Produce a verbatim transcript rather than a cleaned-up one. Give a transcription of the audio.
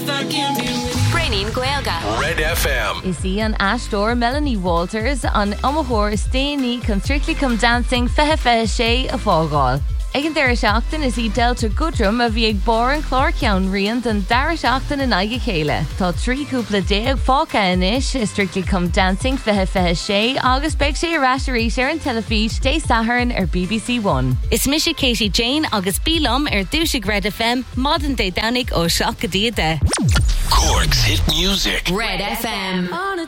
Brainin Gaelga. Red F M. Is he an Ashdor Melanie Walters on Omahor Stainy come Strictly Come Dancing Fehe Fehe Shay a Fágáil. Egan Dara Seachtain is he Delta Goodrum a bhí ag bor an Clárceann riant an Dara Seachtain in Aige Chéile. Tá trí cúpla déag fáca inis is Strictly Come Dancing Fehe Fehe Shay agus beag sé rasherí sé an telefís dé saharan ar B B C One. Is Misha Katie Jane agus Bílum ar Dúshig Red F M Modern Day Danig ó Seach go Dia de. Cork's hit music. Red F M.